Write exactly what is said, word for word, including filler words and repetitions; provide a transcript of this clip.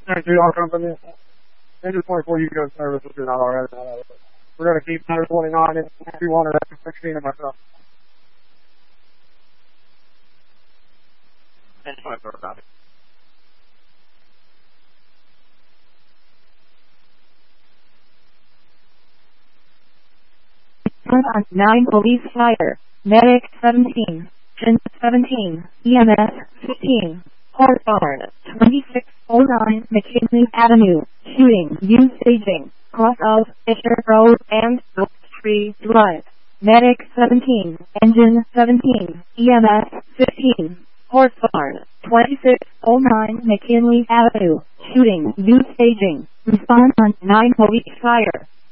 Energy All Company. Engine twenty-four, you can go to service if you're not already. We're going to keep number twenty-nine and if you want it, after sixteen and myself. Engine twenty-four, copy. On nine police fire, medic seventeen, engine seventeen, E M S fifteen, Hawthorne twenty-six oh nine McKinley Avenue, shooting, use staging, cross of Fisher Road and Oak Tree Drive. Medic seventeen, engine seventeen, E M S fifteen, Hawthorne twenty-six oh nine McKinley Avenue, shooting, use staging, respond on nine police fire.